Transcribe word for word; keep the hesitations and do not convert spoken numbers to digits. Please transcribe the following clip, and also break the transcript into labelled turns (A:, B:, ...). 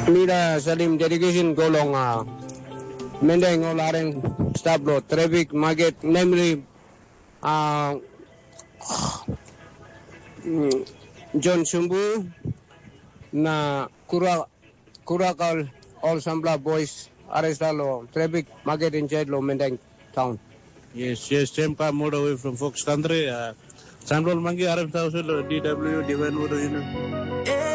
A: Mira Salim dedication golong ah mendeng olaring stop lo traffic market namely ah John Sumbu na kura kurakal all Sambla boys arrestalo traffic market inside lo mendeng town.
B: Yes, yes, same car moved away from Fox Country. Uh, Sample Mangi Arab House, D W, Divine Wood, you know.